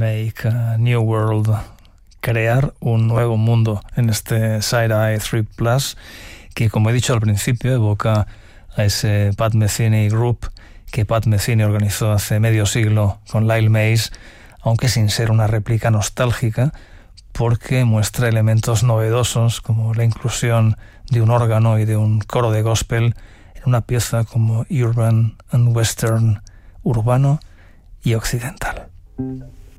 Make a New World, crear un nuevo mundo en este Side-Eye 3 Plus, que, como he dicho al principio, evoca a ese Pat Metheny Group que Pat Metheny organizó hace medio siglo con Lyle Mays, aunque sin ser una réplica nostálgica, porque muestra elementos novedosos como la inclusión de un órgano y de un coro de gospel en una pieza como Urban and Western, urbano y occidental.